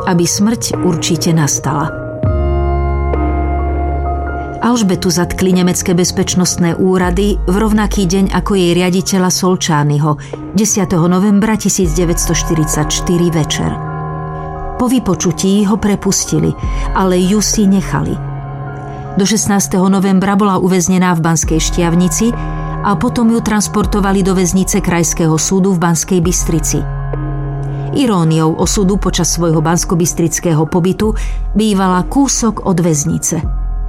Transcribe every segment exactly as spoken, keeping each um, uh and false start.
aby smrť určite nastala. Alžbetu zatkli nemecké bezpečnostné úrady v rovnaký deň ako jej riaditeľa Solčányho, desiateho novembra tisícdeväťstoštyridsaťštyri večer. Po vypočutí ho prepustili, ale ju si nechali. Do šestnásteho novembra bola uväznená v Banskej Štiavnici a potom ju transportovali do väznice Krajského súdu v Banskej Bystrici. Iróniou osudu počas svojho banskobystrického pobytu bývala kúsok od väznice.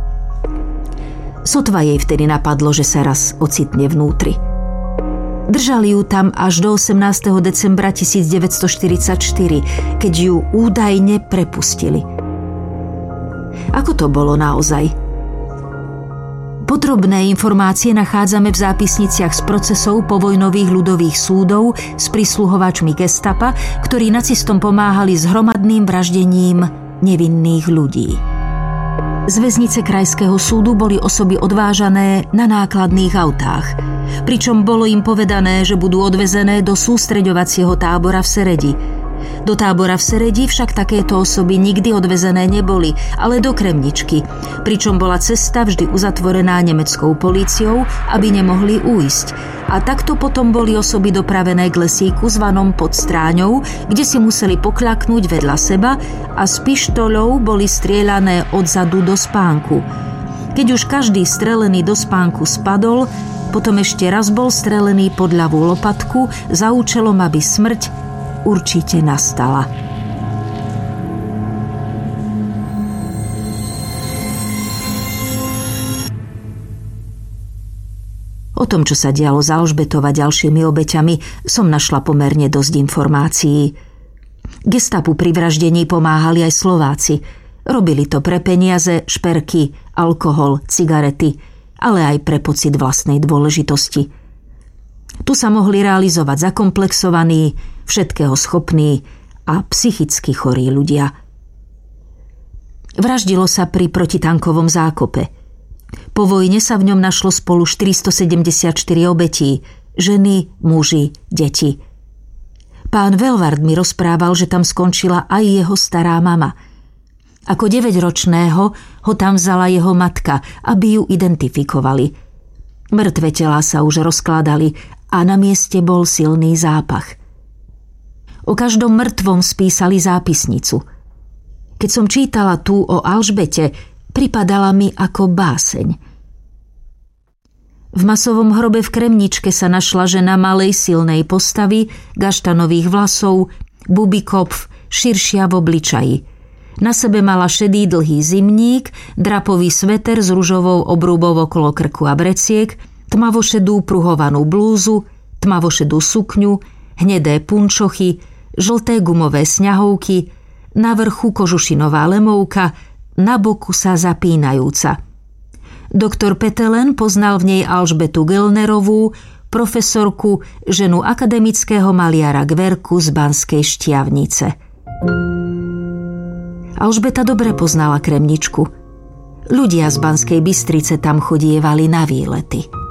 Sotva jej vtedy napadlo, že sa raz ocitne vnútri. Držali ju tam až do osemnásteho decembra tisícdeväťstoštyridsaťštyri, keď ju údajne prepustili. Ako to bolo naozaj? Podrobné informácie nachádzame v zápisniciach z procesov povojnových ľudových súdov s prisluhovačmi gestapa, ktorí nacistom pomáhali s hromadným vraždením nevinných ľudí. Z väznice Krajského súdu boli osoby odvážané na nákladných autách, pričom bolo im povedané, že budú odvezené do sústreďovacieho tábora v Seredi. Do tábora v Seredi však takéto osoby nikdy odvezené neboli, ale do Kremničky, pričom bola cesta vždy uzatvorená nemeckou políciou, aby nemohli újsť. A takto potom boli osoby dopravené k lesíku zvanom Pod Stráňou, kde si museli pokľaknúť vedľa seba a z pištoľov boli strieľané odzadu do spánku. Keď už každý strelený do spánku spadol, potom ešte raz bol strelený pod ľavú lopatku za účelom, aby smrť určite nastala. O tom, čo sa dialo za Alžbetou a ďalšími obeťami, som našla pomerne dosť informácií. Gestapu pri vraždení pomáhali aj Slováci. Robili to pre peniaze, šperky, alkohol, cigarety, ale aj pre pocit vlastnej dôležitosti. Tu sa mohli realizovať zakomplexovaní, všetkého schopní a psychicky chorí ľudia. Vraždilo sa pri protitankovom zákope. Po vojne sa v ňom našlo spolu štyristosedemdesiatštyri obetí, ženy, muži, deti. Pán Velvard mi rozprával, že tam skončila aj jeho stará mama. Ako deväťročného ho tam vzala jeho matka, aby ju identifikovali. Mŕtve telá sa už rozkladali a na mieste bol silný zápach. O každom mŕtvom spísali zápisnicu. Keď som čítala tú o Alžbete, pripadala mi ako báseň. V masovom hrobe v Kremničke sa našla žena malej silnej postavy, gaštanových vlasov, bubikopf, širšia v obličaji. Na sebe mala šedý dlhý zimník, drapový sveter s ružovou obrúbou okolo krku a breciek, tmavošedú pruhovanú blúzu, tmavošedú sukňu, hnedé punčochy, žlté gumové sňahovky, na vrchu kožušinová lemovka, na boku sa zapínajúca. Doktor Petelen poznal v nej Alžbetu Gellnerovú, profesorku, ženu akademického maliara Gverku z Banskej Štiavnice. Alžbeta dobre poznala Kremničku. Ľudia z Banskej Bystrice tam chodievali na výlety.